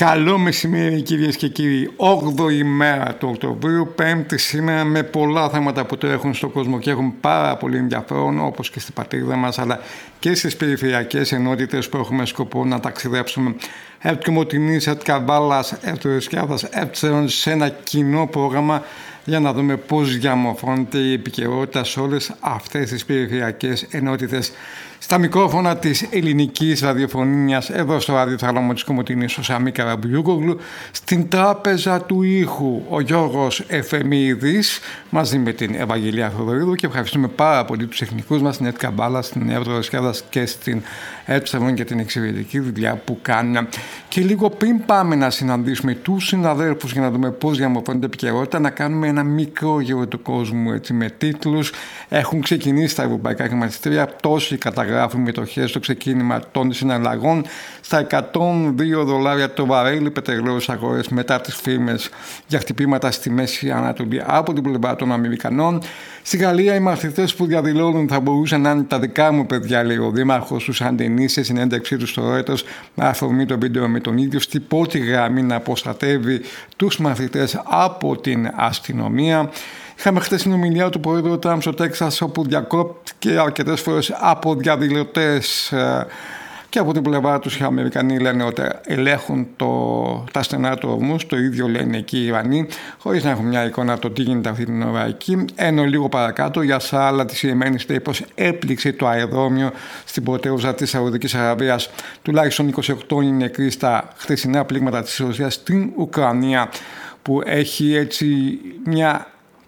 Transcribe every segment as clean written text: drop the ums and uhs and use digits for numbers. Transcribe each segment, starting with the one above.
Καλό μεσημέρι κυρίες και κύριοι. 8η μέρα του Οκτωβρίου, Πέμπτη σήμερα, με πολλά θέματα που τρέχουν στον κόσμο και έχουν πάρα πολύ ενδιαφέρον, όπως και στην πατρίδα μας, αλλά και στις περιφερειακές ενότητες που έχουμε σκοπό να ταξιδέψουμε. Κομοτηνής, Καβάλας, Ρεσκιάδας, Εύτσερον, σε ένα κοινό πρόγραμμα για να δούμε πώς διαμορφώνεται η επικαιρότητα σε όλες αυτές τις περιφερειακές ενότητες. Στα μικρόφωνα της ελληνικής ραδιοφωνίας, εδώ στο ραδιοθάλαμο της Κομοτηνής, ο Σαμί Καραμπουλιούκογλου, στην τράπεζα του ήχου ο Γιώργος Εφεμίδης, μαζί με την Ευαγγελία Θοδωρίδου, και ευχαριστούμε πάρα πολύ τους τεχνικούς μας, στην Έτ Καμπάλα, στην Εύρο Ρεσκιάδας και στην Έψεβον για την εξαιρετική δουλειά που κάνουν. Και λίγο πριν πάμε να συναντήσουμε τους συναδέλφους για να δούμε πώς διαμορφώνεται η επικαιρότητα, να κάνουμε ένα μικρό γύρο του κόσμου, έτσι, με τίτλους. Έχουν ξεκινήσει τα ευρωπαϊκά χρηματιστήρια, πτώση καταγράφουν μετοχές στο ξεκίνημα των συναλλαγών στα $102 το βαρέλι πετρελαίου στις αγορές μετά τις φήμες για χτυπήματα στη Μέση Ανατολή από την πλευρά των Αμερικανών. Στη Γαλλία, οι μαθητές που διαδηλώνουν θα μπορούσαν να είναι τα δικά μου παιδιά, λέει ο δήμαρχος του Σαντενή σε συνέντευξή του στο Reuters, με αφορμή το βίντεο με τον ίδιο στην πρώτη γραμμή να προστατεύει τους μαθητές από την αστυνομία. Είχαμε χθες συνομιλία του Πρόεδρου Τραμπ στο Τέξας, όπου διακόπτηκε αρκετές φορές από διαδηλωτές, και από την πλευρά τους οι Αμερικανοί λένε ότι ελέγχουν τα στενά του ορμούς, το ίδιο λένε εκεί οι Ιρανοί, χωρίς να έχουν μια εικόνα το τι γίνεται αυτή την ώρα εκεί. Ενώ λίγο παρακάτω, η Ασάλα της Ιεμένης λέει πως έπληξε το αεροδρόμιο στην πρωτεύουσα της Σαουδικής Αραβίας. Τουλάχιστον 28 είναι νεκροί στα χθεσινά πλήγματα της Ρωσίας στην Ουκρανία, που έχει έτσι μια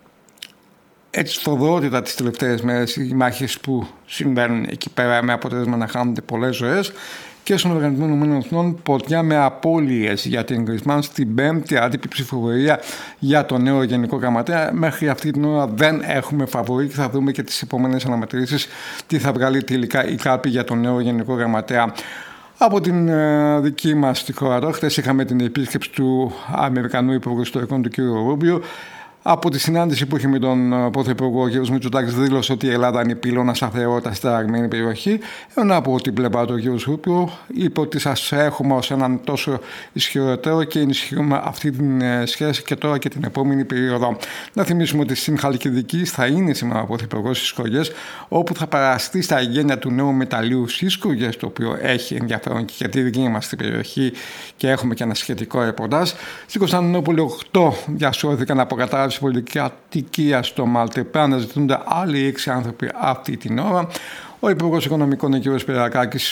σφοδρότητα τις τελευταίες μέρες, οι μάχες που συμβαίνουν εκεί πέρα, με αποτέλεσμα να χάνονται πολλές ζωές. Και στον Οργανισμό Ηνωμένων Εθνών πορτιά με απώλειες για την Γκρισμάν στην πέμπτη άτυπη ψηφοφορία για το νέο Γενικό Γραμματέα. Μέχρι αυτή την ώρα δεν έχουμε φαβορί και θα δούμε και τις επόμενες αναμετρήσεις τι θα βγάλει τελικά η ΚΑΠΗ για το νέο Γενικό Γραμματέα. Από την δική μας τη χώρα, χθες είχαμε την επίσκεψη του Αμερικανού Υπουργού Ιστορικών, του κ. Ρούμπιο. Από τη συνάντηση που είχε με τον Πρωθυπουργό, ο κ. Μητσοτάκης δήλωσε ότι η Ελλάδα είναι πυλώνα σταθερότητας στην ταραγμένη περιοχή. Ενώ από την πλευρά του κ. Ρούμπιο είπε ότι σας έχουμε ως έναν τόσο ισχυρότερο και ενισχύουμε αυτή την σχέση και τώρα και την επόμενη περίοδο. Να θυμίσουμε ότι στην Χαλκιδική θα είναι σήμερα ο Πρωθυπουργός στις Σκογιές, όπου θα παραστεί στα εγγένεια του νέου μεταλλείου στις Σκογιές, το οποίο έχει ενδιαφέρον και για τη δική μας την περιοχή, και έχουμε και ένα σχετικό ρεπορτάζ. Στην Κωνσταντινούπολη 8 διασώθηκαν από κατάρρευση πολιτική αττικία στο Μάλτεπε. Αναζητούνται άλλοι 6 άνθρωποι αυτή την ώρα. Ο Υπουργός Οικονομικών, ο κ. Σπυρακάκης,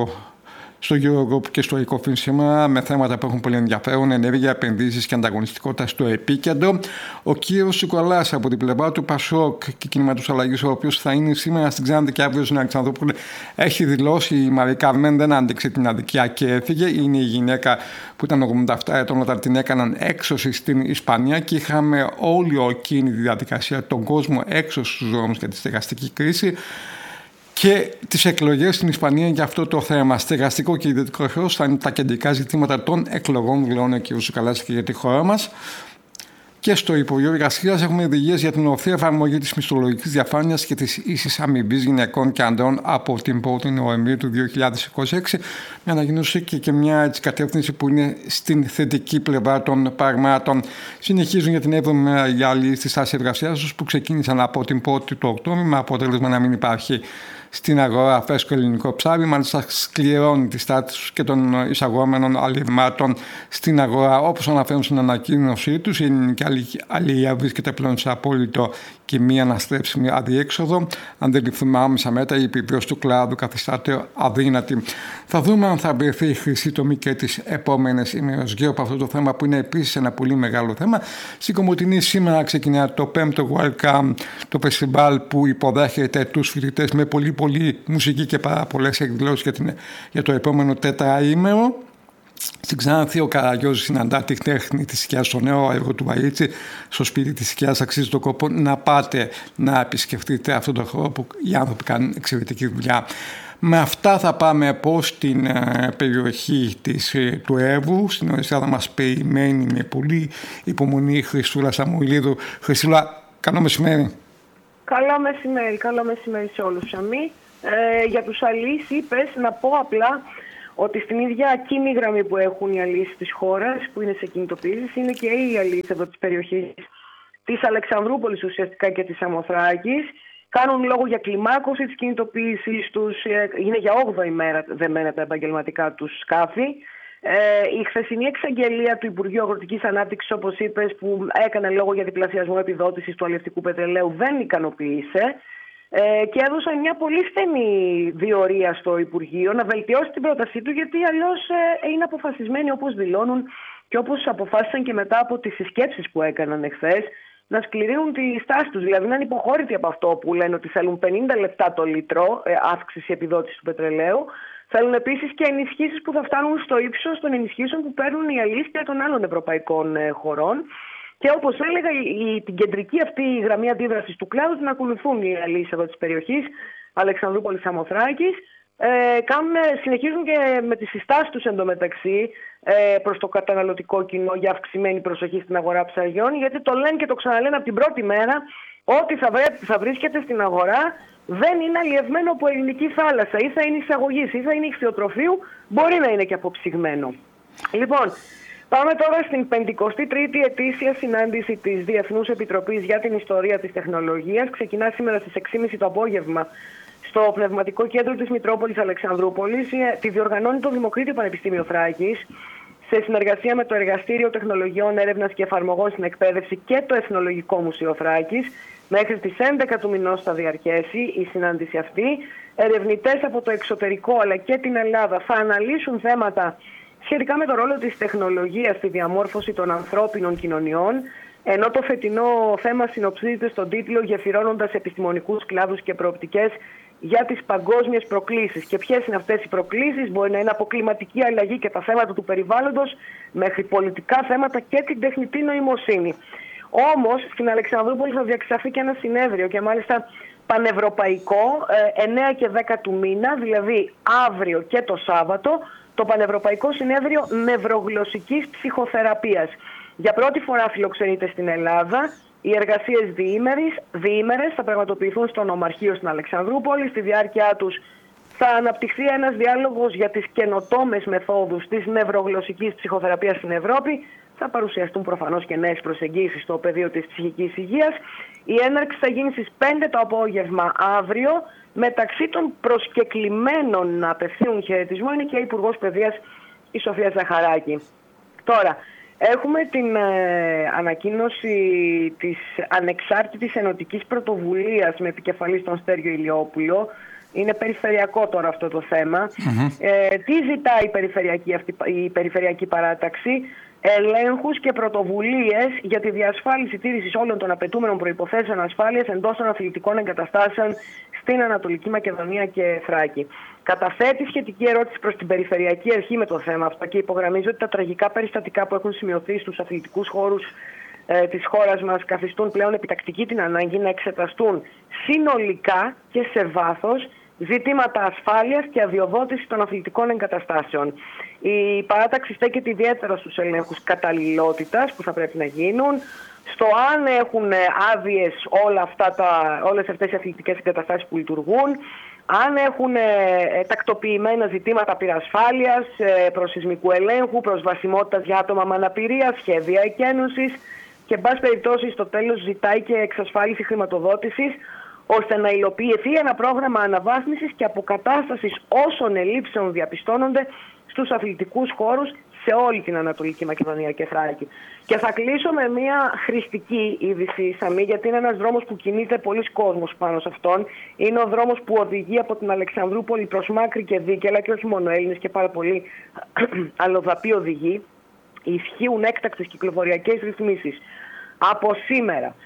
στο Eurogroup και στο ECOFIN σήμερα, με θέματα που έχουν πολύ ενδιαφέρον, ενέργεια, επενδύσεις και ανταγωνιστικότητα στο επίκεντρο. Ο κύριος Σικολάς από την πλευρά του Πασόκ και Κινήματος Αλλαγής, ο οποίος θα είναι σήμερα στην Ξάνθη και αύριο στην Αλεξανδρούπολη, έχει δηλώσει η Μαρή Καρμέν δεν άντεξε την αδικία και έφυγε. Είναι η γυναίκα που ήταν 87 ετών όταν την έκαναν έξωση στην Ισπανία, και είχαμε όλη εκείνη τη διαδικασία, τον κόσμο έξω στους δρόμους για τη στεγαστική κρίση και τις εκλογές στην Ισπανία. Για αυτό το θέμα, στεγαστικό και ιδιωτικό χρέος, θα είναι τα κεντρικά ζητήματα των εκλογών, δηλώνει ο κ. Σουκαλάς, και για τη χώρα μας. Και στο Υπουργείο Εργασίας έχουμε οδηγίες για την ορθή εφαρμογή της μισθολογικής διαφάνειας και της ίσης αμοιβής γυναικών και ανδρών από την 1η Νοεμβρίου του 2026. Μια ανακοίνωση και μια κατεύθυνση που είναι στην θετική πλευρά των πραγμάτων. Συνεχίζουν για την 7η μέρα οι άλλοι στη στάση εργασίας τους, που ξεκίνησαν από την 1η του Οκτώβρη, με αποτέλεσμα να μην υπάρχει στην αγορά φρέσκο ελληνικό ψάρι. Μάλιστα σκληρώνει τη στάση τους και των εισαγόμενων αλλιευμάτων στην αγορά. Όπως αναφέρουν στην ανακοίνωσή τους, η ελληνική αλληλεία βρίσκεται πλέον σε απόλυτο και μη αναστρέψιμη αδιέξοδο. Αν δεν ληφθούμε άμεσα μέτρα, η επιβίωση του κλάδου καθιστάται αδύνατη. Θα δούμε αν θα βρεθεί η χρυσή τομή και τις επόμενες ημέρες γύρω από αυτό το θέμα, που είναι επίσης ένα πολύ μεγάλο θέμα. Στην Κομοτηνή σήμερα ξεκινά το 5ο Welcome, το φεστιβάλ που υποδέχεται τους φοιτητές με πολύ μουσική και πάρα πολλές εκδηλώσεις για το επόμενο τετραήμερο. Στην Ξάνθη ο Καραγιώζης συναντά τη τέχνη της σκιάς, στο νέο έργο του Βαρίτση, στο σπίτι της σκιάς. Αξίζει τον κόπο να πάτε να επισκεφτείτε αυτόν τον χώρο που οι άνθρωποι κάνουν εξαιρετική δουλειά. Με αυτά θα πάμε προς την περιοχή του Εύρου. Στην Ορεστιάδα μας περιμένει με πολύ υπομονή η Χριστούλα Σαμουηλίδου. Χριστούλα, καλό μεσημέρι. Καλό μεσημέρι σε όλους, Σαμί. Για τους αλείς είπες να πω απλά ότι στην ίδια κοινή γραμμή που έχουν οι αλίες της χώρας, που είναι σε κινητοποίησεις, είναι και οι αλίες εδώ της περιοχής της Αλεξανδρούπολης ουσιαστικά και της Σαμοθράκης. Κάνουν λόγο για κλιμάκωση της κινητοποίησης τους, είναι για 8η μέρα δεμένα τα επαγγελματικά τους σκάφη. Η χθεσινή εξαγγελία του Υπουργείου Αγροτικής Ανάπτυξης, όπως είπες, που έκανε λόγο για διπλασιασμό επιδότησης του αλλιευτικού πετρελαίου, δεν ικανοποίησε και έδωσαν μια πολύ στενή διορία στο Υπουργείο να βελτιώσει την πρότασή του, γιατί αλλιώς είναι αποφασισμένοι, όπως δηλώνουν και όπως αποφάσισαν και μετά από τις συσκέψεις που έκαναν εχθές, να σκληρύνουν τη στάση τους. Δηλαδή να είναι υποχώρητοι από αυτό που λένε ότι θέλουν 50 λεπτά το λίτρο αύξηση επιδότησης του πετρελαίου. Θέλουν επίσης και ενισχύσεις που θα φτάνουν στο ύψος των ενισχύσεων που παίρνουν οι αλίες και των άλλων ευρωπαϊκών χωρών. Και όπως έλεγα, την κεντρική αυτή γραμμή αντίδρασης του κλάδου την ακολουθούν οι αλίες εδώ της περιοχής, Αλεξανδρούπολης, Σαμοθράκης. Συνεχίζουν και με τις συστάσεις τους εντωμεταξύ προς το καταναλωτικό κοινό για αυξημένη προσοχή στην αγορά ψαριών, γιατί το λένε και το ξαναλένε από την πρώτη μέρα, ότι θα βρίσκεται στην αγορά δεν είναι αλλιευμένο από ελληνική θάλασσα, ή θα είναι εισαγωγής ή θα είναι ιχθυοτροφείου, μπορεί να είναι και αποψυγμένο. Λοιπόν, πάμε τώρα στην 53η ετήσια συνάντηση της Διεθνούς Επιτροπής για την Ιστορία της Τεχνολογίας. Ξεκινά σήμερα στις 6.30 το απόγευμα στο Πνευματικό Κέντρο της Μητρόπολης Αλεξανδρούπολης. Τη διοργανώνει το Δημοκρίτιο Πανεπιστήμιο Θράκης σε συνεργασία με το Εργαστήριο Τεχνολογιών Έρευνας και Εφαρμογών στην Εκπαίδευση και το Εθνολογικό Μουσείο Θράκης. Μέχρι τις 11 του μηνός θα διαρκέσει η συνάντηση αυτή. Ερευνητές από το εξωτερικό αλλά και την Ελλάδα θα αναλύσουν θέματα σχετικά με το ρόλο της τεχνολογίας στη διαμόρφωση των ανθρώπινων κοινωνιών, ενώ το φετινό θέμα συνοψίζεται στον τίτλο «Γεφυρώνοντας επιστημονικούς κλάδους και προοπτικές για τις παγκόσμιες προκλήσεις». Και ποιες είναι αυτές οι προκλήσεις? Μπορεί να είναι από κλιματική αλλαγή και τα θέματα του περιβάλλοντος, μέχρι πολιτικά θέματα και την τεχνητή νοημοσύνη. Όμως, στην Αλεξανδρούπολη θα διεξαχθεί και ένα συνέδριο, και μάλιστα πανευρωπαϊκό, 9 και 10 του μήνα, δηλαδή αύριο και το Σάββατο, το Πανευρωπαϊκό Συνέδριο Νευρογλωσσικής Ψυχοθεραπείας. Για πρώτη φορά φιλοξενείται στην Ελλάδα. Οι εργασίες διήμερες θα πραγματοποιηθούν στο Νομαρχείο στην Αλεξανδρούπολη. Στη διάρκεια τους θα αναπτυχθεί ένας διάλογος για τις καινοτόμες μεθόδους της νευρογλωσσικής ψυχοθεραπείας στην Ευρώπη. Θα παρουσιαστούν προφανώς και νέες προσεγγίσεις στο πεδίο της ψυχικής υγείας. Η έναρξη θα γίνει στις 5 το απόγευμα αύριο. Μεταξύ των προσκεκλημένων να απευθύνουν χαιρετισμό είναι και η Υπουργός Παιδείας, η Σοφία Ζαχαράκη. Τώρα, έχουμε την ανακοίνωση της ανεξάρτητης ενωτικής πρωτοβουλίας με επικεφαλή τον Στέργιο Ηλιόπουλο. Είναι περιφερειακό τώρα αυτό το θέμα. Τι ζητάει η περιφερειακή παράταξη? Ελέγχους και πρωτοβουλίες για τη διασφάλιση τήρησης όλων των απαιτούμενων προϋποθέσεων ασφάλειας εντός των αθλητικών εγκαταστάσεων στην Ανατολική Μακεδονία και Θράκη. Καταθέτει σχετική ερώτηση προς την Περιφερειακή Αρχή με το θέμα αυτό και υπογραμμίζει ότι τα τραγικά περιστατικά που έχουν σημειωθεί στους αθλητικούς χώρους της χώρας μας καθιστούν πλέον επιτακτική την ανάγκη να εξεταστούν συνολικά και σε βάθος ζητήματα ασφάλειας και αδειοδότηση των αθλητικών εγκαταστάσεων. Η παράταξη στέκεται ιδιαίτερα στους ελέγχους καταλληλότητας που θα πρέπει να γίνουν, στο αν έχουν άδειες όλες αυτές οι αθλητικές εγκαταστάσεις που λειτουργούν, αν έχουν τακτοποιημένα ζητήματα πυρασφάλειας, προσεισμικού ελέγχου, προσβασιμότητας για άτομα με αναπηρία, σχέδια εκένωσης και, εν πάση περιπτώσει, στο τέλος ζητάει και εξασφάλιση χρηματοδότησης, ώστε να υλοποιηθεί ένα πρόγραμμα αναβάθμισης και αποκατάστασης όσων ελλείψεων διαπιστώνονται στους αθλητικούς χώρους σε όλη την Ανατολική Μακεδονία και Θράκη. Και θα κλείσω με μια χρηστική είδηση, Σαμή, γιατί είναι ένας δρόμος που κινείται πολλοί κόσμος πάνω σε αυτόν. Είναι ο δρόμος που οδηγεί από την Αλεξανδρούπολη προς Μάκρη και Δίκελα, και όχι μόνο Έλληνες και πάρα πολλοί αλλοδαποί οδηγοί. Ισχύουν έκτακτες κυκλοφοριακές ρυθμίσεις από σήμερα.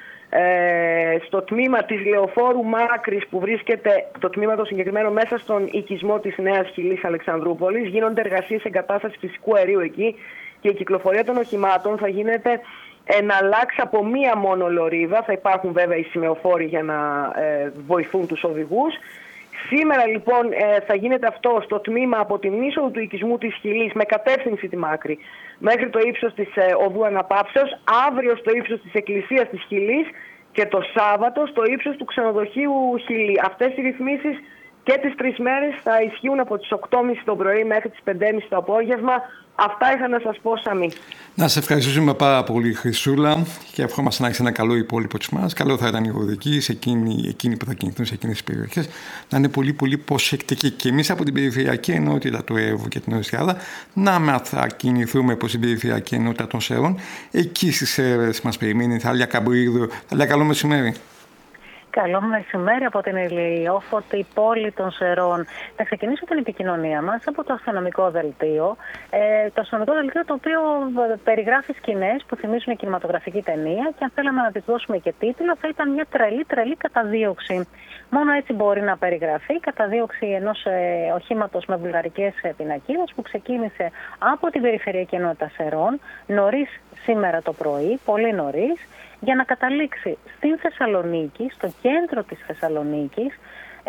Στο τμήμα της Λεωφόρου Μάκρης, που βρίσκεται το τμήμα το συγκεκριμένο μέσα στον οικισμό της Νέας Χιλής Αλεξανδρούπολης, γίνονται εργασίες εγκατάστασης φυσικού αερίου εκεί και η κυκλοφορία των οχημάτων θα γίνεται εναλλάξ από μία μόνο λωρίδα. Θα υπάρχουν βέβαια οι σημεοφόροι για να βοηθούν τους οδηγούς. Σήμερα λοιπόν θα γίνεται αυτό στο τμήμα από την είσοδο του οικισμού της Χιλής με κατεύθυνση τη Μάκρη μέχρι το ύψος της οδού Αναπαύσεως, αύριο στο ύψος της εκκλησίας της Χιλής και το Σάββατο στο ύψος του ξενοδοχείου Χιλή. Αυτές οι ρυθμίσεις και τις 3 μέρες θα ισχύουν από τις 8.30 το πρωί μέχρι τις 5.30 το απόγευμα. Αυτά είχα να σας πω, Σαμί. Να σε ευχαριστήσουμε πάρα πολύ, Χρυσούλα, και ευχόμαστε να έχεις ένα καλό υπόλοιπο της μας. Καλό θα ήταν οι οδικοί, εκείνοι που θα κινηθούν σε εκείνες τις περιοχές, να είναι πολύ πολύ προσεκτικοί. Και εμείς από την περιφερειακή ενότητα του Εύρου και την Ορσιάδα να θα κινηθούμε προς την περιφερειακή ενότητα των Σέρων. Εκεί στις Σέρες μας περιμένει η Θάλια Καμπρίδου. Θάλια, καλό μεσημέρι. Καλό μεσημέρι από την ηλιόφωτη πόλη των Σερών. Θα ξεκινήσω την επικοινωνία μας από το αστυνομικό δελτίο. Το αστυνομικό δελτίο, το οποίο περιγράφει σκηνές που θυμίζουν κινηματογραφική ταινία, και αν θέλαμε να της δώσουμε και τίτλο, θα ήταν μια τρελή καταδίωξη. Μόνο έτσι μπορεί να περιγραφεί η καταδίωξη ενός οχήματος με βουλγαρικές πινακίδες που ξεκίνησε από την περιφερειακή ενότητα Σερών νωρίς σήμερα το πρωί, πολύ νωρίς, για να καταλήξει στην Θεσσαλονίκη, στο κέντρο της Θεσσαλονίκης.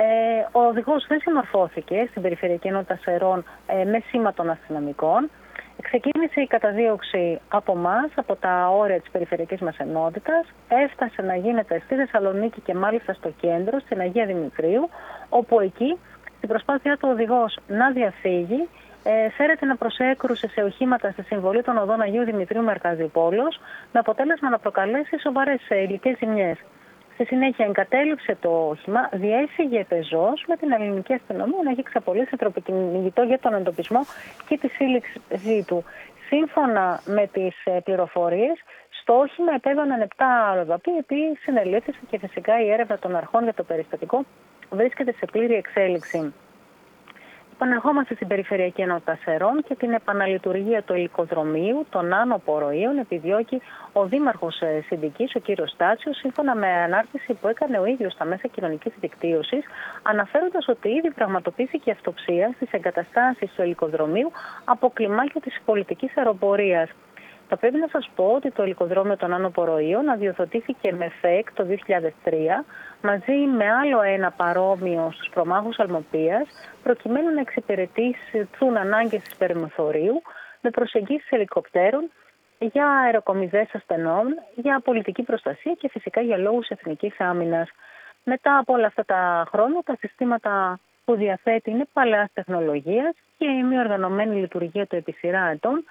Ο οδηγός δεν συμμορφώθηκε στην περιφερειακή ενότητα Σερών με σήμα των αστυνομικών. Ξεκίνησε η καταδίωξη από μας, από τα όρια της περιφερειακής μας ενότητας. Έφτασε να γίνεται στη Θεσσαλονίκη και μάλιστα στο κέντρο, στην Αγία Δημητρίου, όπου εκεί, στην προσπάθειά του οδηγός να διαφύγει, φέρεται να προσέκρουσε σε οχήματα στη συμβολή των οδών Αγίου Δημητρίου Μερκαδιοπόλεως, με αποτέλεσμα να προκαλέσει σοβαρές υλικές ζημιές. Στη συνέχεια εγκατέλειψε το όχημα, διέφυγε πεζός με την ελληνική αστυνομία να έχει εξαπολύσει τροποκυνηγητό για τον εντοπισμό και τη σύλληψή του. Σύμφωνα με τις πληροφορίες, στο όχημα επέβαιναν 7 αλλοδαποί, οι οποίοι συνελήφθησαν, και φυσικά η έρευνα των αρχών για το περιστατικό βρίσκεται σε πλήρη εξέλιξη. Επανερχόμαστε στην περιφερειακή ενότητα Σερών και την επαναλειτουργία του υλικοδρομίου των άνω ποροείων επιδιώκει ο Δήμαρχος Συνδικής, ο κ. Στάτσιος, σύμφωνα με ανάρτηση που έκανε ο ίδιος στα μέσα κοινωνικής δικτύωσης, αναφέροντας ότι ήδη πραγματοποιήθηκε αυτοψία στις εγκαταστάσεις του υλικοδρομίου από κλιμάκιο της πολιτικής αεροπορίας. Θα πρέπει να σας πω ότι το υλικοδρόμιο των άνω ποροείων αδειοδοτήθηκε με ΦΕΚ το 2003 μαζί με άλλο ένα παρόμοιο στους προμάχους Αλμοπίας, προκειμένου να εξυπηρετήσουν ανάγκες της περιμοθορίου με προσεγγίσεις ελικοπτέρων για αεροκομιδές ασθενών, για πολιτική προστασία και φυσικά για λόγους εθνικής άμυνας. Μετά από όλα αυτά τα χρόνια, τα συστήματα που διαθέτει είναι παλαιάς τεχνολογίας και η μη οργανωμένη λειτουργία του επί σειρά ετών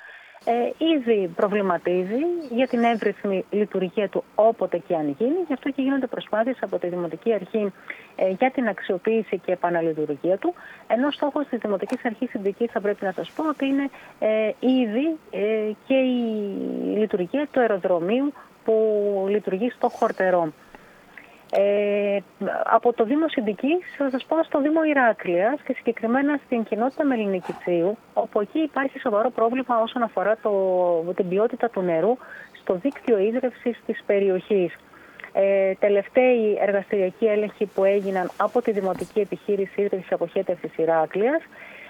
ήδη προβληματίζει για την εύρυθμη λειτουργία του όποτε και αν γίνει. Γι' αυτό και γίνονται προσπάθειες από τη Δημοτική Αρχή για την αξιοποίηση και επαναλειτουργία του. Ενώ στόχος της Δημοτικής Αρχής Συνδικής, θα πρέπει να σας πω, ότι είναι ήδη και η λειτουργία του αεροδρομίου που λειτουργεί στο Χορτερό. Από το Δήμο Συνδικής θα σας πω στο Δήμο Ηράκλειας και συγκεκριμένα στην κοινότητα Μελινικητσίου, όπου εκεί υπάρχει σοβαρό πρόβλημα όσον αφορά την ποιότητα του νερού στο δίκτυο ίδρευσης της περιοχής. Τελευταίοι εργαστηριακοί έλεγχοι που έγιναν από τη Δημοτική Επιχείρηση Ίδρυυσης Αποχέτευσης Ηράκλειας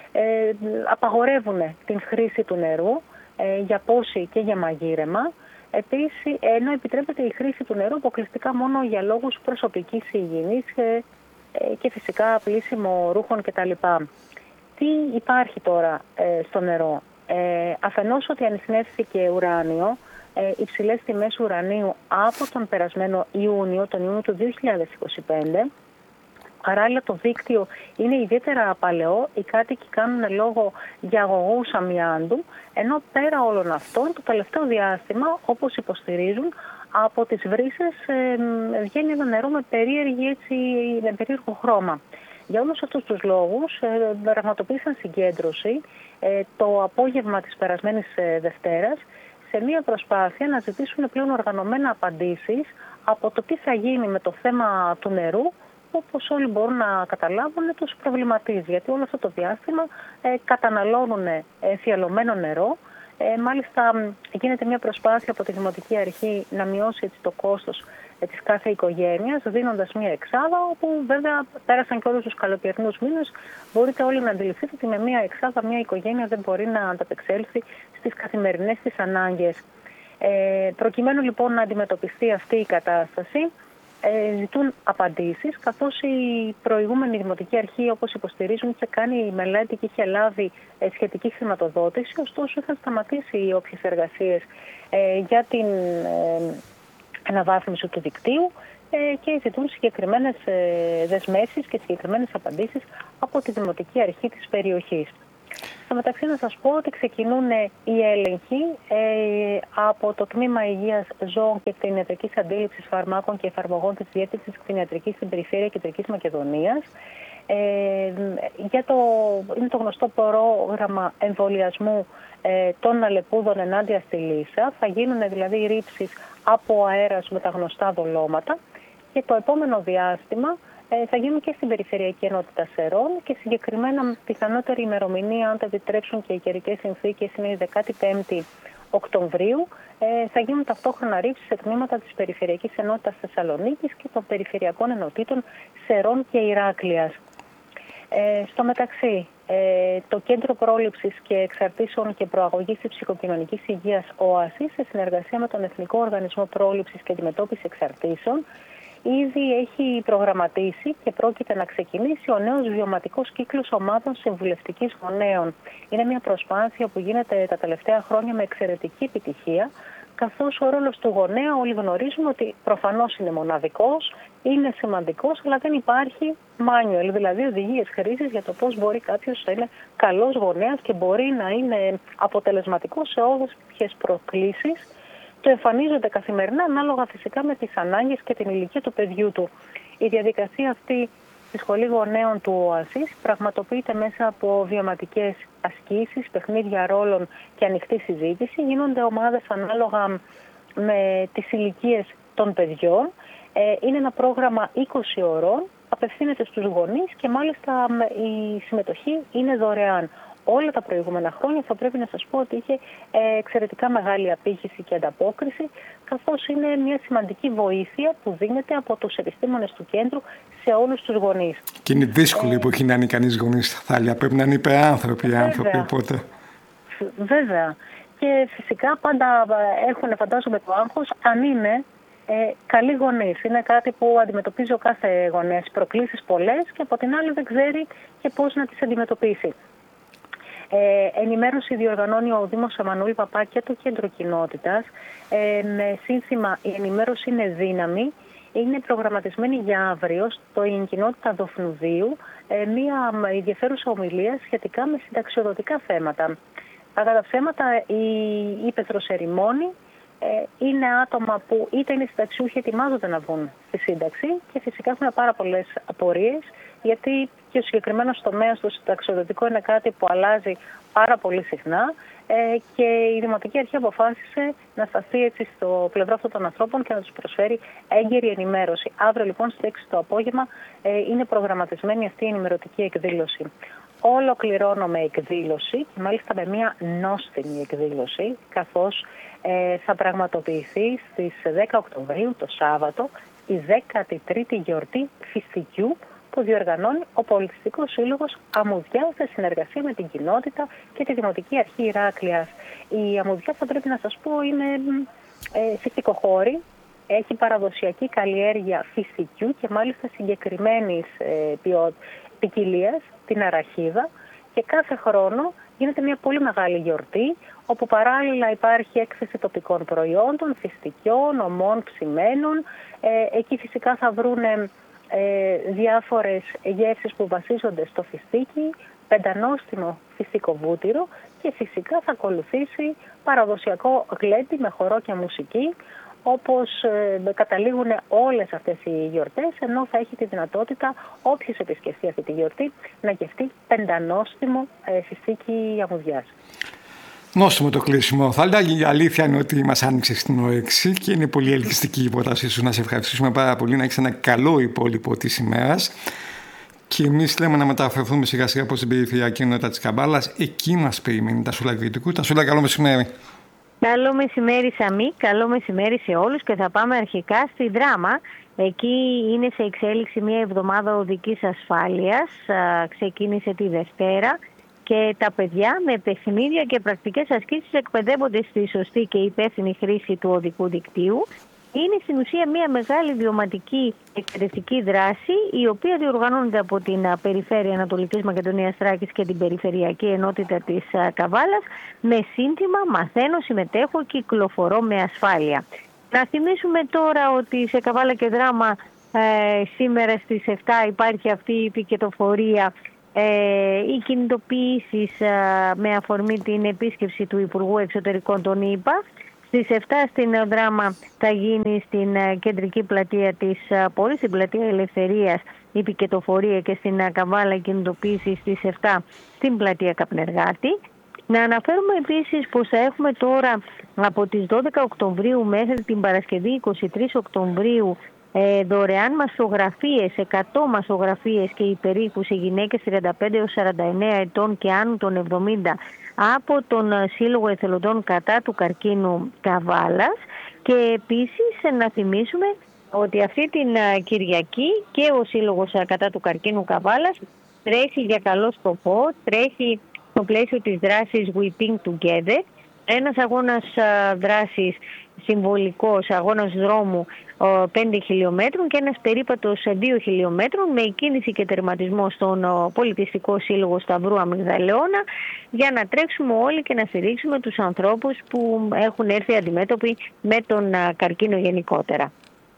απαγορεύουν την χρήση του νερού για πόση και για μαγείρεμα. Επίσης, ενώ επιτρέπεται η χρήση του νερού αποκλειστικά μόνο για λόγους προσωπικής υγιεινής και φυσικά πλύσιμο ρούχων κτλ. Τι υπάρχει τώρα στο νερό? Αφενός ότι ανιχνεύθηκε ουράνιο, υψηλές τιμές ουρανίου από τον περασμένο Ιούνιο, τον Ιούνιο του 2025. Παράλληλα, το δίκτυο είναι ιδιαίτερα παλαιό, οι κάτοικοι κάνουν λόγο για αγωγούς αμοιάντου, ενώ πέρα όλων αυτών, το τελευταίο διάστημα, όπως υποστηρίζουν, από τις βρύσες βγαίνει ένα νερό με περίεργο χρώμα. Για όλους αυτούς τους λόγους πραγματοποίησαν συγκέντρωση το απόγευμα της περασμένης Δευτέρας σε μια προσπάθεια να ζητήσουν πλέον οργανωμένα απαντήσεις από το τι θα γίνει με το θέμα του νερού, όπως όλοι μπορούν να καταλάβουν, τους προβληματίζει. Γιατί όλο αυτό το διάστημα καταναλώνουν εμφιαλωμένο νερό. Μάλιστα γίνεται μια προσπάθεια από τη Δημοτική Αρχή να μειώσει έτσι το κόστος της κάθε οικογένειας, δίνοντας μια εξάδα, όπου βέβαια πέρασαν και όλους τους καλοκαιρινούς μήνες. Μπορείτε όλοι να αντιληφθείτε ότι με μια εξάδα μια οικογένεια δεν μπορεί να ανταπεξέλθει στις καθημερινές της ανάγκες. Προκειμένου λοιπόν να αντιμετωπιστεί αυτή η κατάσταση, ζητούν απαντήσεις, καθώς η προηγούμενη Δημοτική Αρχή, όπως υποστηρίζουν, είχε κάνει μελέτη και είχε λάβει σχετική χρηματοδότηση, ωστόσο είχαν σταματήσει οι όποιες εργασίες για την αναβάθμιση του δικτύου και ζητούν συγκεκριμένες δεσμεύσεις και συγκεκριμένες απαντήσεις από τη Δημοτική Αρχή της περιοχής. Στο μεταξύ να σας πω ότι ξεκινούν οι έλεγχοι από το Τμήμα Υγείας Ζώων και Κτηνιατρικής Αντίληψης Φαρμάκων και Εφαρμογών της Διεύθυνσης Κτηνιατρικής στην Περιφέρεια Κεντρικής Μακεδονίας. Είναι το γνωστό πρόγραμμα εμβολιασμού των αλεπούδων ενάντια στη λύσα. Θα γίνουν δηλαδή ρήψεις από αέρας με τα γνωστά δολώματα και το επόμενο διάστημα θα γίνουν και στην Περιφερειακή Ενότητα Σερών και συγκεκριμένα πιθανότερη ημερομηνία, αν το επιτρέψουν και οι καιρικές συνθήκες, είναι η 15η Οκτωβρίου. Θα γίνουν ταυτόχρονα ρήψεις σε τμήματα της Περιφερειακής Ενότητας Θεσσαλονίκης και των Περιφερειακών Ενωτήτων Σερών και Ηράκλειας. Στο μεταξύ, το Κέντρο Πρόληψης και Εξαρτήσεων και Προαγωγής της Ψυχοκοινωνικής Υγείας ΟΑΣΗ, σε συνεργασία με τον Εθνικό Οργανισμό Πρόληψης και Αντιμετώπισης Εξαρτήσεων, ήδη έχει προγραμματίσει και πρόκειται να ξεκινήσει ο νέος βιωματικός κύκλος ομάδων συμβουλευτικής γονέων. Είναι μια προσπάθεια που γίνεται τα τελευταία χρόνια με εξαιρετική επιτυχία, καθώς ο ρόλος του γονέα όλοι γνωρίζουμε ότι προφανώς είναι μοναδικός, είναι σημαντικός, αλλά δεν υπάρχει manual, δηλαδή οδηγίες χρήσης για το πώς μπορεί κάποιος να είναι καλός γονέας και μπορεί να είναι αποτελεσματικός σε όποιες προκλήσεις το εμφανίζονται καθημερινά, ανάλογα φυσικά με τις ανάγκες και την ηλικία του παιδιού του. Η διαδικασία αυτή στη Σχολή Γονέων του ΟΑΣΗ πραγματοποιείται μέσα από βιωματικές ασκήσεις, παιχνίδια ρόλων και ανοιχτή συζήτηση. Γίνονται ομάδες ανάλογα με τις ηλικίες των παιδιών. Είναι ένα πρόγραμμα 20 ώρων, απευθύνεται στους γονείς και μάλιστα η συμμετοχή είναι δωρεάν. Όλα τα προηγούμενα χρόνια θα πρέπει να σας πω ότι είχε εξαιρετικά μεγάλη απήχηση και ανταπόκριση, καθώς είναι μια σημαντική βοήθεια που δίνεται από τους επιστήμονες του κέντρου σε όλους τους γονείς. Και είναι δύσκολη η εποχή να είναι κανείς γονείς, Θάλια. Πρέπει να είναι υπεράνθρωποι οι άνθρωποι, οπότε. Βέβαια. Και φυσικά πάντα έχουν, φαντάζομαι, το άγχος αν είναι καλοί γονείς. Είναι κάτι που αντιμετωπίζει ο κάθε γονέας. Προκλήσεις πολλές και από την άλλη δεν ξέρει και πώς να τις αντιμετωπίσει. Ενημέρωση διοργανώνει ο Δήμος Εμμανουήλ Παπά και το Κέντρο Κοινότητας. Με σύνθημα «Η ενημέρωση είναι δύναμη». Είναι προγραμματισμένη για αύριο στο κοινότητα Δοφνουδίου μία ενδιαφέρουσα ομιλία σχετικά με συνταξιοδοτικά θέματα. Κατά τα θέματα, η ύπαιθρος ερημώνει είναι άτομα που είτε είναι συνταξιούχοι, ετοιμάζονται να βγουν στη σύνταξη και φυσικά έχουν πάρα πολλές απορίες, γιατί και ο συγκεκριμένος τομέας του συνταξιοδοτικού είναι κάτι που αλλάζει πάρα πολύ συχνά και η Δημοτική Αρχή αποφάσισε να σταθεί έτσι στο πλευρό αυτών των ανθρώπων και να τους προσφέρει έγκαιρη ενημέρωση. Αύριο λοιπόν στις 6 το απόγευμα είναι προγραμματισμένη αυτή η ενημερωτική εκδήλωση. Ολοκληρώνω με εκδήλωση και μάλιστα με μια νόστιμη εκδήλωση, καθώς θα πραγματοποιηθεί στις 10 Οκτωβρίου το Σάββατο η 13η γιορτή φυστικιού που διοργανώνει ο Πολιτιστικός Σύλλογος Αμμουδιά σε συνεργασία με την κοινότητα και τη Δημοτική Αρχή Ηράκλειας. Η Αμμουδιά, θα πρέπει να σας πω, είναι φυστικοχώρη, έχει παραδοσιακή καλλιέργεια φυστικιού και μάλιστα συγκεκριμένης ποικιλίας, την αραχίδα, και κάθε χρόνο γίνεται μια πολύ μεγάλη γιορτή όπου παράλληλα υπάρχει έκθεση τοπικών προϊόντων, φυστικιών, ομών, ψημένων. Εκεί φυσικά θα βρούνε διάφορες γεύσεις που βασίζονται στο φιστίκι, πεντανόστιμο φυστικό βούτυρο και φυσικά θα ακολουθήσει παραδοσιακό γλέντι με χορό και μουσική, όπως καταλήγουν όλες αυτές οι γιορτές, ενώ θα έχει τη δυνατότητα όποιος επισκεφτεί αυτή τη γιορτή να γευτεί πεντανόστιμο φιστίκι αμμουδιάς. Νόστιμο το κλείσιμο. Θάλια, η αλήθεια είναι ότι μας άνοιξε στην όρεξη και είναι πολύ ελκυστική η πρότασή σου. Να σε ευχαριστήσουμε πάρα πολύ, να έχεις ένα καλό υπόλοιπο της ημέρας. Και εμείς λέμε να μεταφερθούμε σιγά σιγά προς την περιφερειακή ενότητα της Καμπάλας. Εκεί μας περιμένει τα Σούλα Κρητικού. Τα Σούλα, καλό μεσημέρι. Καλό μεσημέρι Σαμί, καλό μεσημέρι σε όλους και θα πάμε αρχικά στη Δράμα. Εκεί είναι σε εξέλιξη μια εβδομάδα οδικής ασφάλειας, ξεκίνησε τη Δευτέρα και τα παιδιά με παιχνίδια και πρακτικές ασκήσεις εκπαιδεύονται στη σωστή και υπεύθυνη χρήση του οδικού δικτύου. Είναι στην ουσία μια μεγάλη βιωματική εκπαιδευτική δράση, η οποία διοργανώνεται από την Περιφέρεια Ανατολικής Μακεδονίας Θράκης και την Περιφερειακή Ενότητα της Καβάλας με σύνθημα «Μαθαίνω, συμμετέχω, κυκλοφορώ με ασφάλεια». Να θυμίσουμε τώρα ότι σε Καβάλα και Δράμα σήμερα στις 7 υπάρχει αυτή η πικετοφορία, οι κινητοποιήσεις με αφορμή την επίσκεψη του Υπουργού Εξωτερικών των ΗΠΑ. Στις 7 στην Δράμα θα γίνει στην κεντρική πλατεία της πόλης, στην πλατεία Ελευθερίας, η πικετοφορία, και στην Καβάλα η κινητοποίηση στις 7 στην πλατεία Καπνεργάτη. Να αναφέρουμε επίσης πως θα έχουμε τώρα από τις 12 Οκτωβρίου μέχρι την Παρασκευή 23 Οκτωβρίου δωρεάν μαστογραφίες, 100 μαστογραφίες και υπερήχους σε γυναίκες 35 έως 49 ετών και άνω των 70 από τον Σύλλογο Εθελοντών κατά του καρκίνου Καβάλας. Και επίσης να θυμίσουμε ότι αυτή την Κυριακή και ο Σύλλογος κατά του καρκίνου Καβάλας τρέχει για καλό σκοπό, τρέχει στο πλαίσιο της δράσης We Pink Together, ένας αγώνας δράσης συμβολικός, αγώνας δρόμου 5 χιλιόμετρων και ένας περίπατος 2 χιλιόμετρων με εκκίνηση και τερματισμό στον Πολιτιστικό Σύλλογο Σταυρού Αμυγδαλαιώνα, για να τρέξουμε όλοι και να στηρίξουμε τους ανθρώπους που έχουν έρθει αντιμέτωποι με τον καρκίνο γενικότερα.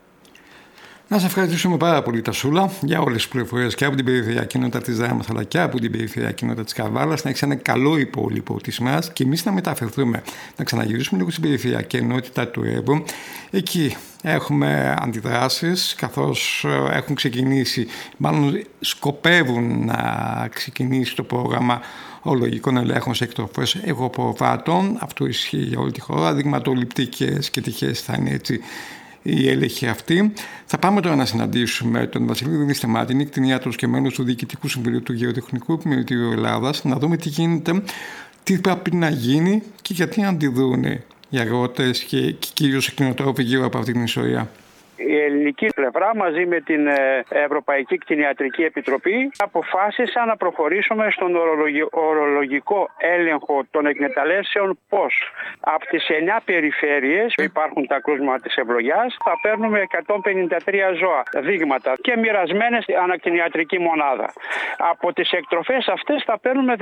Να σας ευχαριστήσουμε πάρα πολύ, Τασούλα, για όλες τις πληροφορίες και από την περιφερειακή κοινότητα της Δράμας αλλά και από την περιφερειακή κοινότητα της Καβάλας. Να έχεις ένα καλό υπόλοιπο της ημέρας και εμείς να μεταφερθούμε, να ξαναγυρίσουμε λίγο στην περιφερειακή ενότητα του Εύρο. Εκεί έχουμε αντιδράσεις, καθώς έχουν ξεκινήσει, μάλλον σκοπεύουν να ξεκινήσει το πρόγραμμα ορολογικών ελέγχων σε εκτροφές εγωπροβάτων. Αυτό ισχύει για όλη τη χώρα. Δειγματοληπτικές και τυχές θα είναι έτσι η έλεγχη αυτή. Θα πάμε τώρα να συναντήσουμε τον Βασίλη Δινιστεμάτη, κτηνίατρος και μέλος του Διοικητικού Συμβουλίου του Γεωτεχνικού Επιμελητηρίου Ελλάδας, να δούμε τι γίνεται, τι πρέπει να γίνει και γιατί αντιδρούν οι αγρότες και κυρίως οι κτηνοτρόφοι γύρω από αυτή την ιστορία. Η ελληνική πλευρά μαζί με την Ευρωπαϊκή Κτηνιατρική Επιτροπή αποφάσισαν να προχωρήσουμε στον ορολογικό έλεγχο των εκμεταλλεύσεων. Πώς? Από τις 9 περιφέρειες που υπάρχουν τα κρούσματα της ευλογιάς θα παίρνουμε 153 ζώα, δείγματα και μοιρασμένες ανακτηνιατρική μονάδα. Από τις εκτροφές αυτές θα παίρνουμε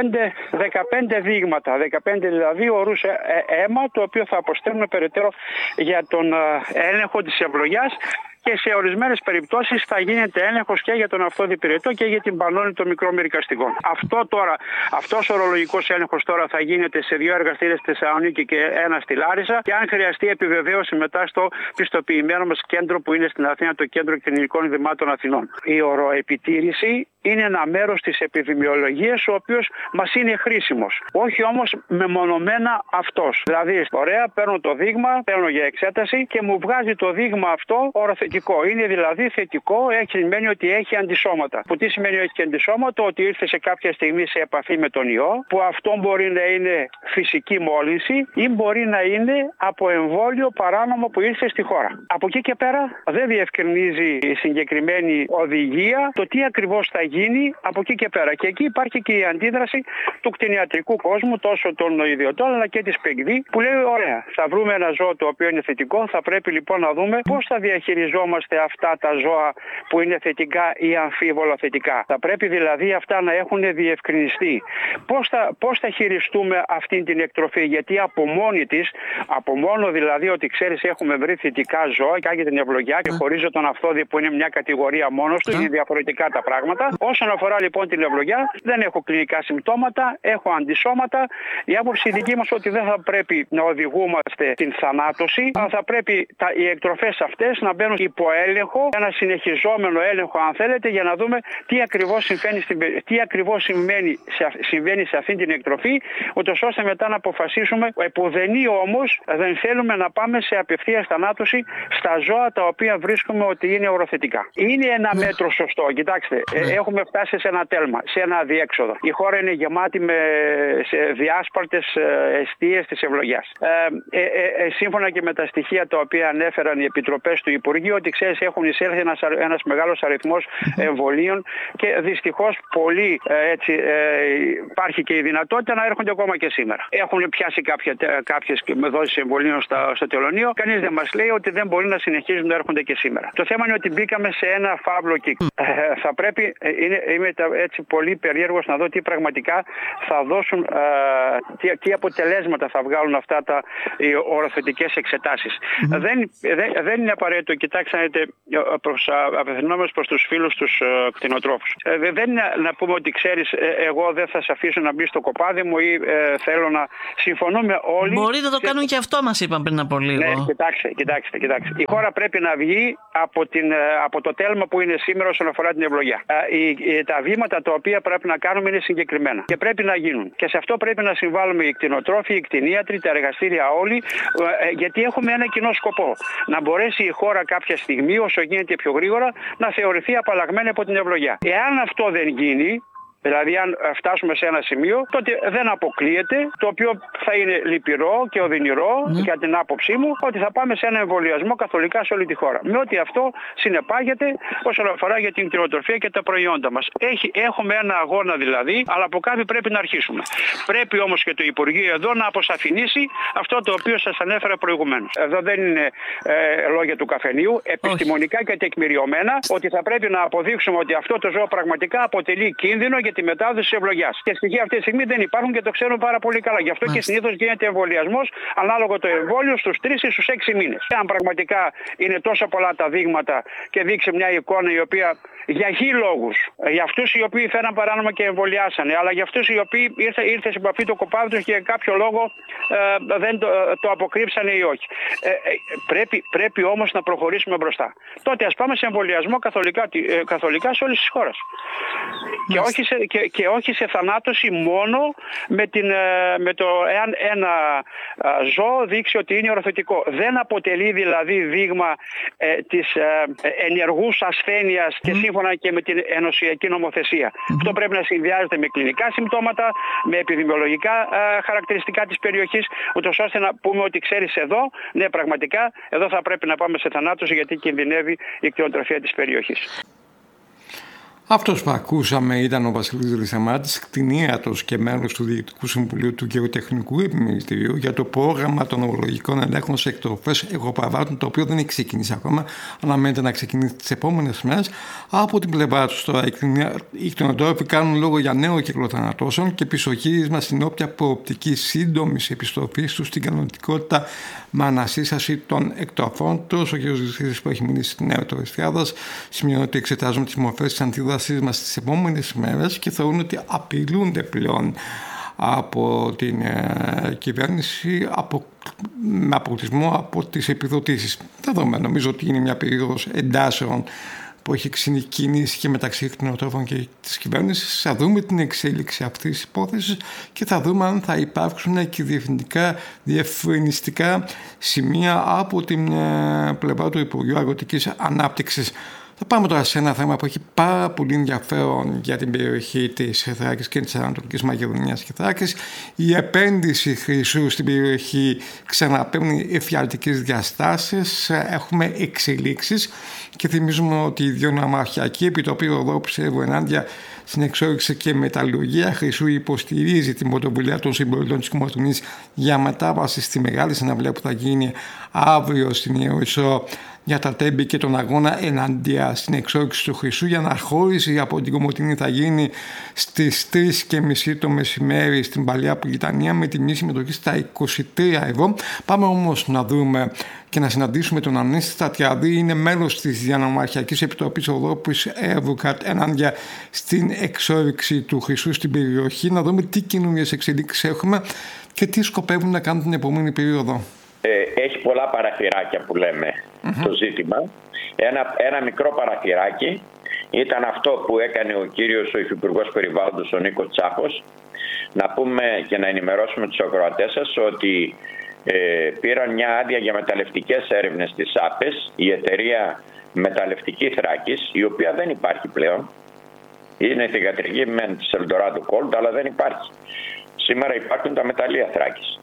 15 δείγματα, 15 δηλαδή ορούς αίμα, το οποίο θα αποστέλνουμε περαιτέρω για τον έλεγχο της ευλογιάς. Και σε ορισμένες περιπτώσεις θα γίνεται έλεγχος και για τον αυτοδιπηρετό και για την πανόλη των μικρών μερικαστικών. Αυτός ο ορολογικός έλεγχος τώρα θα γίνεται σε 2 εργαστήρια στη Θεσσαλονίκη και 1 στη Λάρισα, και αν χρειαστεί επιβεβαίωση μετά στο πιστοποιημένο μας κέντρο που είναι στην Αθήνα, το Κέντρο Κτηνικών Ιδρυμάτων Αθηνών. Η οροεπιτήρηση είναι ένα μέρος της επιδημιολογίας, ο οποίος μας είναι χρήσιμος. Όχι όμως μεμονωμένα αυτός. Δηλαδή, ωραία, παίρνω το δείγμα, παίρνω για εξέταση και μου βγάζει το δείγμα αυτό οροθετικό. Είναι δηλαδή θετικό, σημαίνει ότι έχει αντισώματα. Που τι σημαίνει ότι έχει αντισώματα? Ότι ήρθε σε κάποια στιγμή σε επαφή με τον ιό, που αυτό μπορεί να είναι φυσική μόλυνση ή μπορεί να είναι από εμβόλιο παράνομο που ήρθε στη χώρα. Από εκεί και πέρα δεν διευκρινίζει η συγκεκριμένη οδηγία το τι ακριβώς θα γίνει από εκεί και πέρα. Και εκεί υπάρχει και η αντίδραση του κτηνιατρικού κόσμου, τόσο των ιδιωτών αλλά και της ΠΕΚΔ, που λέει: ωραία, θα βρούμε ένα ζώο το οποίο είναι θετικό, θα πρέπει λοιπόν να δούμε πώς θα διαχειριζόμαστε αυτά τα ζώα που είναι θετικά ή αμφίβολα θετικά. Θα πρέπει δηλαδή αυτά να έχουν διευκρινιστεί. Πώς θα χειριστούμε αυτή την εκτροφή, γιατί από μόνη της, από μόνο δηλαδή ότι ξέρεις έχουμε βρει θετικά ζώα και την ευλογιά και χωρίζω τον αυθόδη που είναι μια κατηγορία μόνος του, είναι διαφορετικά τα πράγματα. Όσον αφορά λοιπόν την ευλογιά, δεν έχω κλινικά συμπτώματα, έχω αντισώματα. Η άποψη δική μας ότι δεν θα πρέπει να οδηγούμαστε στην θανάτωση, αλλά θα πρέπει οι εκτροφές αυτές να μπαίνουν υπό έλεγχο, ένα συνεχιζόμενο έλεγχο αν θέλετε, για να δούμε τι ακριβώς συμβαίνει σε αυτή την εκτροφή, ούτως ώστε μετά να αποφασίσουμε. Επουδενή όμως δεν θέλουμε να πάμε σε απευθείας θανάτωση στα ζώα τα οποία βρίσκουμε ότι είναι οροθετικά. Είναι ένα μέτρο σωστό. Κοιτάξτε, έχουμε φτάσει σε ένα τέλμα, σε ένα αδιέξοδο. Η χώρα είναι γεμάτη με διάσπαρτες εστίες της ευλογιάς. Σύμφωνα και με τα στοιχεία τα οποία ανέφεραν οι επιτροπές του Υπουργείου, ότι ξέρεις έχουν εισέλθει ένας μεγάλος αριθμός εμβολίων και δυστυχώς υπάρχει και η δυνατότητα να έρχονται ακόμα και σήμερα. Έχουν πιάσει κάποιες δόσεις εμβολίων στο τελωνείο. Κανείς δεν μας λέει ότι δεν μπορεί να συνεχίζουν να έρχονται και σήμερα. Το θέμα είναι ότι μπήκαμε σε ένα φαύλο κύκλο. Θα πρέπει είμαι έτσι πολύ περίεργος να δω τι πραγματικά θα δώσουν, τι αποτελέσματα θα βγάλουν αυτά οι οροθετικές εξετάσεις. Δεν είναι απαραίτητο, κοιτάξτε, απευθυνόμενος προς τους φίλους τους κτηνοτρόφους. Δεν είναι να πούμε ότι ξέρεις, εγώ δεν θα σε αφήσω να μπει στο κοπάδι μου ή θέλω να. Συμφωνούμε όλοι. Μπορεί να το κάνουν και αυτό, μας είπαν πριν από λίγο. Ναι, κοιτάξτε. Η χώρα πρέπει να βγει από το τέλμα που είναι σήμερα όσον αφορά την ευλογιά. Τα βήματα τα οποία πρέπει να κάνουμε είναι συγκεκριμένα και πρέπει να γίνουν. Και σε αυτό πρέπει να συμβάλλουμε οι κτηνοτρόφοι, οι κτηνίατροι, τα εργαστήρια όλοι, γιατί έχουμε ένα κοινό σκοπό. Να μπορέσει η χώρα κάποια στιγμή, όσο γίνεται πιο γρήγορα, να θεωρηθεί απαλλαγμένη από την ευλογιά. Εάν αυτό δεν γίνει, δηλαδή αν φτάσουμε σε ένα σημείο, τότε δεν αποκλείεται, το οποίο θα είναι λυπηρό και οδυνηρό για την άποψή μου, ότι θα πάμε σε ένα εμβολιασμό καθολικά σε όλη τη χώρα. Με ό,τι αυτό συνεπάγεται όσον αφορά για την κτηνοτροφία και τα προϊόντα μας. Έχουμε ένα αγώνα δηλαδή, αλλά από κάπου πρέπει να αρχίσουμε. Πρέπει όμως και το Υπουργείο εδώ να αποσαφηνίσει αυτό το οποίο σας ανέφερα προηγουμένως. Εδώ δεν είναι λόγια του καφενείου, επιστημονικά και τεκμηριωμένα, ότι θα πρέπει να αποδείξουμε ότι αυτό το ζώο πραγματικά αποτελεί κίνδυνο για τη μετάδοση της ευλογιάς. Και στοιχεία αυτή τη στιγμή δεν υπάρχουν και το ξέρουν πάρα πολύ καλά. Γι' αυτό και συνήθως γίνεται εμβολιασμός ανάλογα το εμβόλιο στους 3 ή στους 6 μήνες. Αν πραγματικά είναι τόσο πολλά τα δείγματα και δείξει μια εικόνα η οποία για χι λόγους, για αυτούς οι οποίοι φέραν παράνομα και εμβολιάσανε, αλλά για αυτούς οι οποίοι ήρθε σε επαφή το κοπάδι τους και για κάποιο λόγο δεν το αποκρύψανε ή όχι. Πρέπει όμως να προχωρήσουμε μπροστά. Τότε ας πάμε σε εμβολιασμό καθολικά σε όλες τις χώρες. Και όχι σε θανάτωση μόνο με το εάν ένα ζώο δείξει ότι είναι οροθετικό. Δεν αποτελεί δηλαδή δείγμα της ενεργούς ασθένειας και σύμφωνα και με την ενωσιακή νομοθεσία. Αυτό πρέπει να συνδυάζεται με κλινικά συμπτώματα, με επιδημιολογικά χαρακτηριστικά της περιοχής, ούτως ώστε να πούμε ότι ξέρεις εδώ, ναι πραγματικά, εδώ θα πρέπει να πάμε σε θανάτωση γιατί κινδυνεύει η κτηνοτροφία της περιοχής. Αυτός που ακούσαμε ήταν ο Βασίλης Ρησαμάτης, κτηνίατρος και μέλος του Διοικητικού Συμβουλίου του Γεωτεχνικού Επιμελητηρίου για το πρόγραμμα των ορολογικών ελέγχων σε εκτροφές εγωπαρβάτων, το οποίο δεν έχει ξεκινήσει ακόμα, αναμένεται να ξεκινήσει τις επόμενες μέρες. Από την πλευρά τους τώρα, οι κτηνοτρόφοι κάνουν λόγο για νέο κύκλο θανατώσεων και πισωγύρισμα στην όποια προοπτική σύντομη επιστροφή τους στην κανονικότητα με ανασύσταση των εκτροφών τους. Ο κ. Ζησίδης, που έχει μιλήσει στην Νέα Τουριστιάδα, σημειώνει ότι εξετάζουν τις μορφές της αντίδρασης μας στις επόμενες μέρες και θεωρούν ότι απειλούνται πλέον από την κυβέρνηση με αποκλεισμό από τις επιδοτήσεις. Θα δούμε. Νομίζω ότι είναι μια περίοδος εντάσεων που έχει ξεκινήσει και μεταξύ κτηνοτρόφων και της κυβέρνησης. Θα δούμε την εξέλιξη αυτής της υπόθεσης και θα δούμε αν θα υπάρξουν και διευκρινιστικά σημεία από την πλευρά του Υπουργείου Αγροτικής Ανάπτυξης. Θα πάμε τώρα σε ένα θέμα που έχει πάρα πολύ ενδιαφέρον για την περιοχή της Θράκης και της Ανατολικής Μακεδονίας και Θράκης. Η επένδυση χρυσού στην περιοχή ξαναπαίρνει εφιαλτικές διαστάσεις. Έχουμε εξελίξεις και θυμίζουμε ότι η Διοναμαρχιακή Επιτροπή Οδό Ψεύου ενάντια στην εξόρυξη και μεταλλουργία χρυσού υποστηρίζει την πρωτοβουλία των συμπολιτών της Κομματουνής για μετάβαση στη μεγάλη συναυλία που θα γίνει αύριο στην Ιεροσό για τα τέμπη και τον αγώνα εναντία στην εξόρυξη του χρυσού. Η αναχώρηση από την Κομοτηνή θα γίνει στις 3:30 το μεσημέρι στην Παλαιά Πουλιτανία με τιμή συμμετοχή στα 23 ευρώ. Πάμε όμως να δούμε και να συναντήσουμε τον Ανέστη Στατιαδή. Είναι μέλος της Διανομαρχιακής Επιτροπής Οδόπης Εύουκατ ενάντια στην εξόρυξη του χρυσού στην περιοχή. Να δούμε τι καινούριες εξελίξεις έχουμε και τι σκοπεύουν να κάνουν την επόμενη περίοδο. Έχει πολλά παραθυράκια που λέμε το ζήτημα. Ένα μικρό παραθυράκι ήταν αυτό που έκανε ο κύριος ο Υφυπουργός Περιβάλλοντος, ο Νίκος Τσάπος. Να πούμε και να ενημερώσουμε τους ακροατές σας ότι πήραν μια άδεια για μεταλλευτικές έρευνες στις ΑΠΕΣ, η εταιρεία Μεταλλευτική Θράκης, η οποία δεν υπάρχει πλέον. Είναι θυγατρική μεν της Eldorado Gold, αλλά δεν υπάρχει. Σήμερα υπάρχουν τα μεταλλεία Θράκης.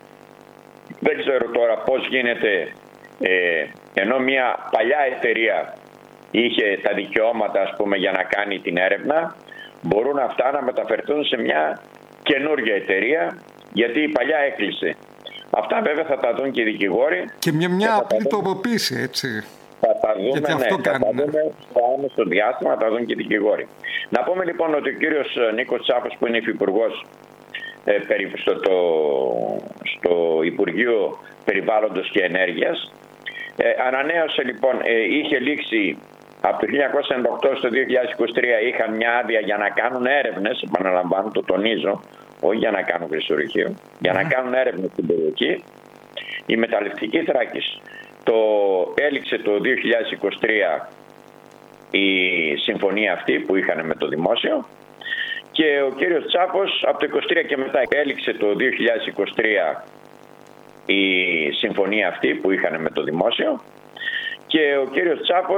Δεν ξέρω τώρα πώς γίνεται, ενώ μια παλιά εταιρεία είχε τα δικαιώματα, ας πούμε, για να κάνει την έρευνα, μπορούν αυτά να μεταφερθούν σε μια καινούργια εταιρεία, γιατί η παλιά έκλεισε. Αυτά βέβαια θα τα δουν και οι δικηγόροι. Και μια απλή τροποποίηση, έτσι. Θα τα δούμε, θα τα δούμε στο άμεσο διάστημα, θα τα δουν και οι δικηγόροι. Να πούμε λοιπόν ότι ο κύριος Νίκος Τσάφος, που είναι υφυπουργός στο Υπουργείο Περιβάλλοντος και Ενέργειας, ανανέωσε λοιπόν, είχε λήξει από το 1998 στο 2023, είχαν μια άδεια για να κάνουν έρευνες, επαναλαμβάνω, το τονίζω, όχι για να κάνουν χρυσορυχείο, για να κάνουν έρευνες στην περιοχή. Η Μεταλλευτική Θράκης έληξε το 2023 η συμφωνία αυτή που είχαν με το δημόσιο, και ο κύριος Τσάφος από το 2023 και μετά έληξε το 2023 η συμφωνία αυτή που είχαν με το δημόσιο, και ο κύριος Τσάφος